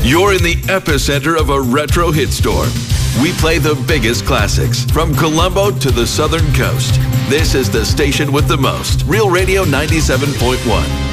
You're in the epicenter of a retro hit storm. We play the biggest classics from Colombo to the Southern Coast. This is the station with the most. Real Radio 97.1.